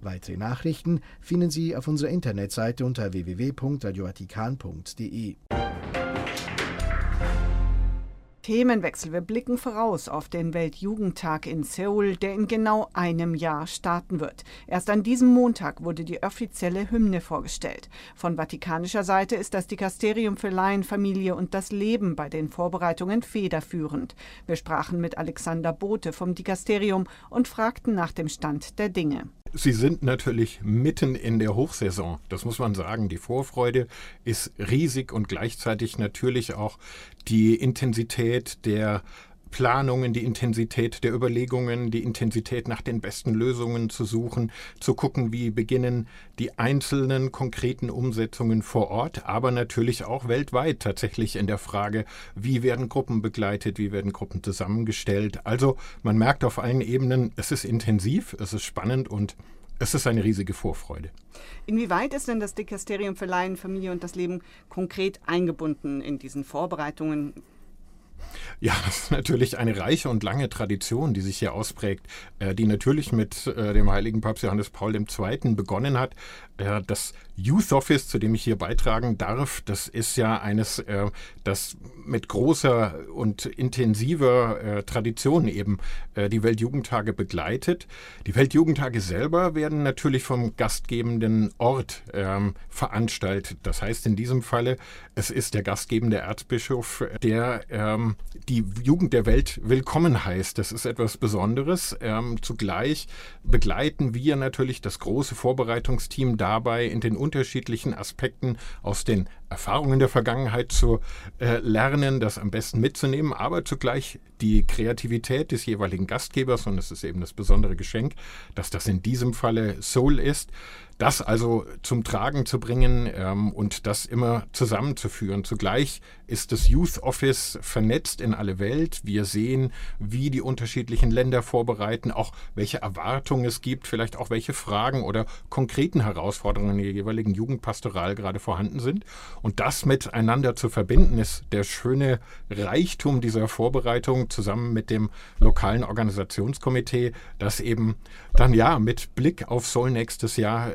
Weitere Nachrichten finden Sie auf unserer Internetseite unter www.radiovatikan.de. Themenwechsel. Wir blicken voraus auf den Weltjugendtag in Seoul, der in genau einem Jahr starten wird. Erst an diesem Montag wurde die offizielle Hymne vorgestellt. Von vatikanischer Seite ist das Dikasterium für Laien, Familie und das Leben bei den Vorbereitungen federführend. Wir sprachen mit Alexander Bote vom Dikasterium und fragten nach dem Stand der Dinge. Sie sind natürlich mitten in der Hochsaison, das muss man sagen. Die Vorfreude ist riesig und gleichzeitig natürlich auch die Intensität der Planungen, die Intensität der Überlegungen, die Intensität nach den besten Lösungen zu suchen, zu gucken, wie beginnen die einzelnen konkreten Umsetzungen vor Ort, aber natürlich auch weltweit tatsächlich in der Frage, wie werden Gruppen begleitet, wie werden Gruppen zusammengestellt. Also man merkt auf allen Ebenen, es ist intensiv, es ist spannend und es ist eine riesige Vorfreude. Inwieweit ist denn das Dikasterium für Laien, Familie und das Leben konkret eingebunden in diesen Vorbereitungen? Ja, das ist natürlich eine reiche und lange Tradition, die sich hier ausprägt, die natürlich mit dem heiligen Papst Johannes Paul II. Begonnen hat. Das Youth Office, zu dem ich hier beitragen darf, das ist ja eines, das mit großer und intensiver Tradition eben die Weltjugendtage begleitet. Die Weltjugendtage selber werden natürlich vom gastgebenden Ort veranstaltet. Das heißt in diesem Falle, es ist der gastgebende Erzbischof, der die Jugend der Welt willkommen heißt. Das ist etwas Besonderes. Zugleich begleiten wir natürlich das große Vorbereitungsteam dabei, in den unterschiedlichen Aspekten aus den Erfahrungen der Vergangenheit zu lernen, das am besten mitzunehmen, aber zugleich die Kreativität des jeweiligen Gastgebers, und es ist eben das besondere Geschenk, dass das in diesem Falle Seoul ist, das also zum Tragen zu bringen und das immer zusammenzuführen. Zugleich ist das Youth Office vernetzt in alle Welt. Wir sehen, wie die unterschiedlichen Länder vorbereiten, auch welche Erwartungen es gibt, vielleicht auch welche Fragen oder konkreten Herausforderungen in der jeweiligen Jugendpastoral gerade vorhanden sind. Und das miteinander zu verbinden, ist der schöne Reichtum dieser Vorbereitung zusammen mit dem lokalen Organisationskomitee, das eben dann ja mit Blick auf Seoul nächstes Jahr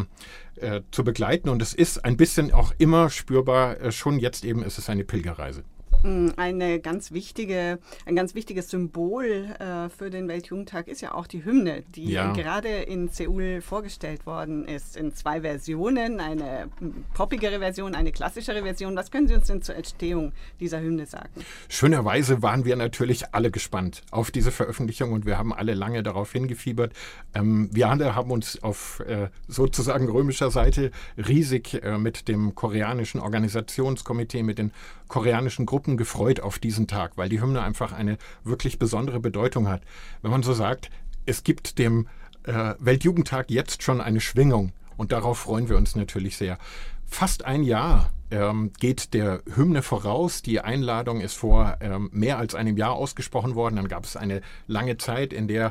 zu begleiten. Und es ist ein bisschen auch immer spürbar, schon jetzt eben ist es eine Pilgerreise. Ein ganz wichtiges Symbol für den Weltjugendtag ist ja auch die Hymne, die gerade in Seoul vorgestellt worden ist, in 2 Versionen, eine poppigere Version, eine klassischere Version. Was können Sie uns denn zur Entstehung dieser Hymne sagen? Schönerweise waren wir natürlich alle gespannt auf diese Veröffentlichung und wir haben alle lange darauf hingefiebert. Wir alle haben uns auf sozusagen römischer Seite riesig mit dem koreanischen Organisationskomitee, mit den koreanischen Gruppen gefreut auf diesen Tag, weil die Hymne einfach eine wirklich besondere Bedeutung hat. Wenn man so sagt, es gibt dem Weltjugendtag jetzt schon eine Schwingung und darauf freuen wir uns natürlich sehr. Fast ein Jahr geht der Hymne voraus. Die Einladung ist vor mehr als einem Jahr ausgesprochen worden. Dann gab es eine lange Zeit, in der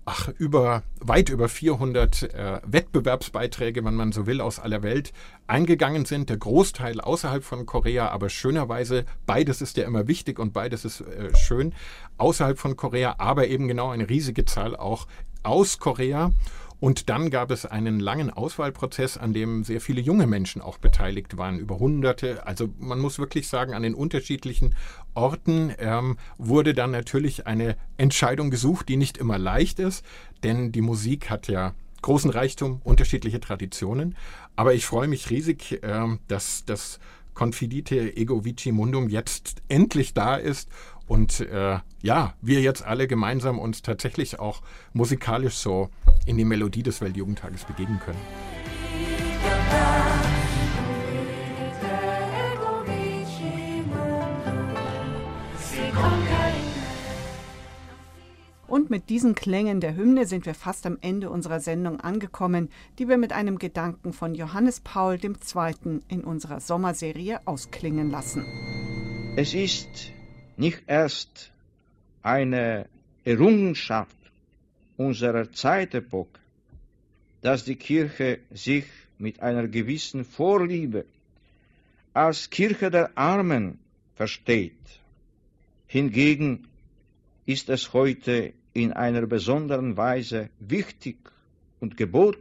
weit über 400 Wettbewerbsbeiträge, wenn man so will, aus aller Welt eingegangen sind. Der Großteil außerhalb von Korea, aber schönerweise, beides ist ja immer wichtig und beides ist schön, außerhalb von Korea, aber eben genau eine riesige Zahl auch aus Korea. Und dann gab es einen langen Auswahlprozess, an dem sehr viele junge Menschen auch beteiligt waren, über Hunderte. Also man muss wirklich sagen, an den unterschiedlichen Orten wurde dann natürlich eine Entscheidung gesucht, die nicht immer leicht ist, denn die Musik hat ja großen Reichtum, unterschiedliche Traditionen. Aber ich freue mich riesig, dass das Confidite Ego Vici Mundum jetzt endlich da ist und wir jetzt alle gemeinsam uns tatsächlich auch musikalisch so in die Melodie des Weltjugendtages begegnen können. Und mit diesen Klängen der Hymne sind wir fast am Ende unserer Sendung angekommen, die wir mit einem Gedanken von Johannes Paul II. In unserer Sommerserie ausklingen lassen. Es ist nicht erst eine Errungenschaft unserer Zeitepoche, dass die Kirche sich mit einer gewissen Vorliebe als Kirche der Armen versteht. Hingegen ist es heute in einer besonderen Weise wichtig und geboten,